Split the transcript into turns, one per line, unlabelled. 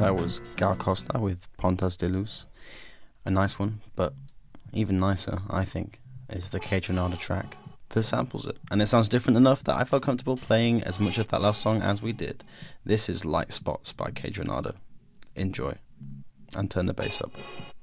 That was Gal Costa with Pontas de Luz. A nice one, but even nicer, I think, is the Kaytranada track that samples it. And it sounds different enough that I felt comfortable playing as much of that last song as we did. This is Light Spots by Kaytranada. Enjoy. And turn the bass up.